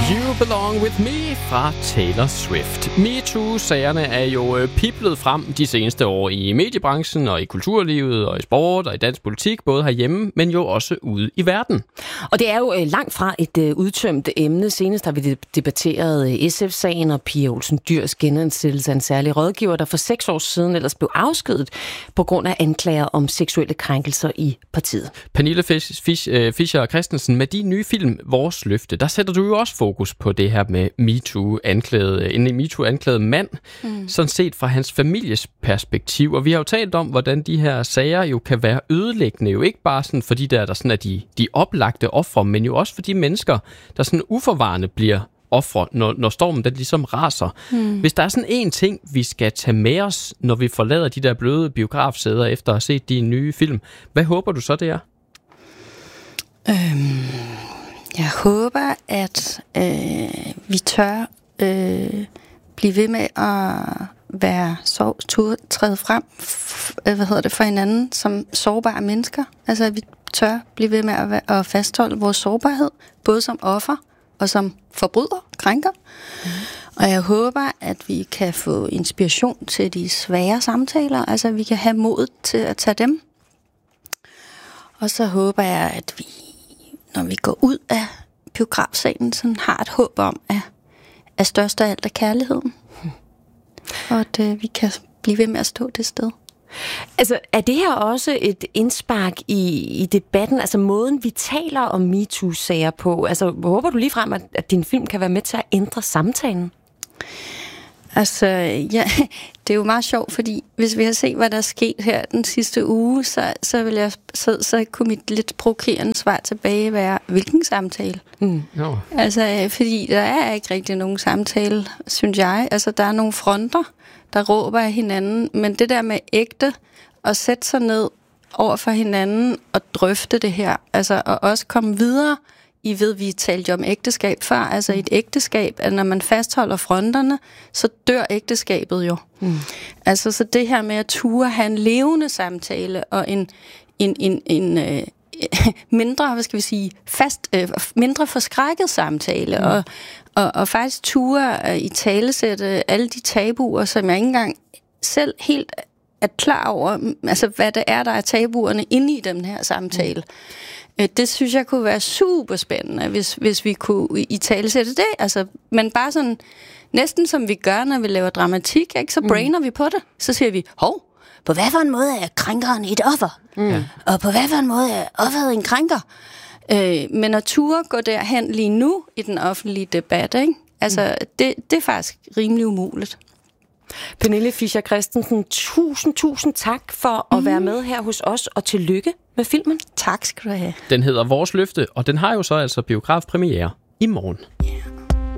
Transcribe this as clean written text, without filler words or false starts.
You Belong With Me fra Taylor Swift. MeToo-sagerne er jo piblet frem de seneste år i mediebranchen og i kulturlivet og i sport og i dansk politik, både herhjemme, men jo også ude i verden. Og det er jo langt fra et udtømt emne. Senest har vi debatteret SF-sagen og Pia Olsen Dyhrs genansættelse af en særlig rådgiver, der for 6 år siden ellers blev afskediget på grund af anklager om seksuelle krænkelser i partiet. Pernille Fischer Christensen, med din nye film Vores Løfte, der sætter du jo også fokus på det her med en MeToo-anklaget mand, sådan set fra hans families perspektiv. Og vi har jo talt om, hvordan de her sager jo kan være ødelæggende, jo ikke bare sådan for de der sådan er de oplagte ofre, men jo også for de mennesker, der sådan uforvarende bliver ofre, når stormen den ligesom raser. Hvis der er sådan en ting, vi skal tage med os, når vi forlader de der bløde biografsæder efter at have set de nye film, hvad håber du så, det er? Jeg håber, at vi tør blive ved med at være træde frem for hinanden som sårbare mennesker. Altså, at vi tør blive ved med at fastholde vores sårbarhed, både som offer og som forbryder, krænker. Og jeg håber, at vi kan få inspiration til de svære samtaler, altså at vi kan have mod til at tage dem. Og så håber jeg, at vi, når vi går ud af biografsalen, sådan har et håb om, at størst af alt er kærligheden. Og at vi kan blive ved med at stå det sted. Altså, er det her også et indspark i debatten, altså måden, vi taler om MeToo-sager på? Altså, håber du ligefrem, at din film kan være med til at ændre samtalen? Altså, ja, det er jo meget sjovt, fordi hvis vi har set, hvad der er sket her den sidste uge, så kunne mit lidt provokerende svar tilbage være, hvilken samtale? No. Altså, fordi der er ikke rigtig nogen samtale, synes jeg. Altså, der er nogle fronter, der råber af hinanden, men det der med ægte, at sætte sig ned over for hinanden og drøfte det her, altså, og også komme videre. Vi talte jo om ægteskab før, altså et ægteskab, at når man fastholder fronterne, så dør ægteskabet jo. Altså så det her med at ture have en levende samtale og en mindre, hvad skal vi sige, mindre forskrækket samtale, og faktisk ture i talesætte alle de tabuer, som jeg ikke engang selv helt er klar over, altså hvad det er, der er tabuerne inde i den her samtale. Det synes jeg kunne være super spændende, hvis vi kunne italesætte det. Altså, men bare sådan, næsten som vi gør, når vi laver dramatik, ikke? Så brainer vi på det. Så siger vi, på hvad for en måde er krænkeren et offer? Og på hvad for en måde er offeret en krænker? Men at ture gå derhen lige nu i den offentlige debat, ikke? Altså, det er faktisk rimelig umuligt. Pernille Fischer Christensen, tusind tak for at være med her hos os, og tillykke med filmen. Tak skal du have. Den hedder Vores Løfte, og den har jo så altså biografpremiere i morgen.